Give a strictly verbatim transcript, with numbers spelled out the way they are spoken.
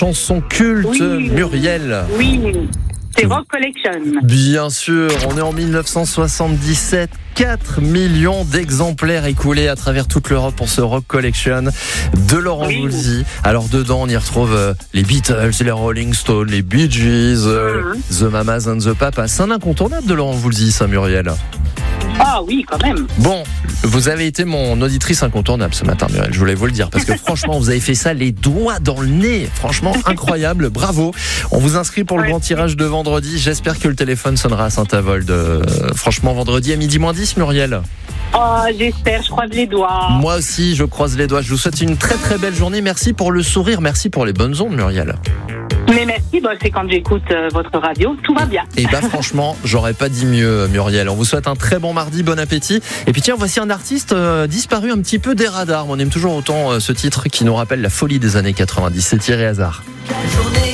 Chanson culte, Oui. Muriel. Oui, c'est Rock Collection. Bien sûr, on est en dix-neuf cent soixante-dix-sept. quatre millions d'exemplaires écoulés à travers toute l'Europe pour ce Rock Collection de Laurent Oui. Voulzy. Alors dedans, on y retrouve euh, les Beatles, les Rolling Stones, les Bee Gees, euh, Mhm. The Mamas and the Papas. C'est un incontournable de Laurent Voulzy, ça, Muriel. Ah oui, quand même. Bon, vous avez été mon auditrice incontournable ce matin, Muriel, je voulais vous le dire, parce que franchement, vous avez fait ça les doigts dans le nez. Franchement, incroyable, bravo. On vous inscrit pour le Ouais. grand tirage de vendredi. J'espère que le téléphone sonnera à Saint-Avold. Euh, franchement, vendredi à midi moins dix, Muriel. Oh, j'espère, je croise les doigts. Moi aussi, je croise les doigts. Je vous souhaite une très très belle journée. Merci pour le sourire, merci pour les bonnes ondes, Muriel. Mais merci, bah, c'est quand j'écoute euh, votre radio, tout va bien. Et bah franchement, j'aurais pas dit mieux, Muriel. On vous souhaite un très bon mardi, bon appétit. Et puis tiens, voici un artiste euh, disparu un petit peu des radars. On aime toujours autant euh, ce titre qui nous rappelle la folie des années quatre-vingt-dix. C'est Thierry Hazard.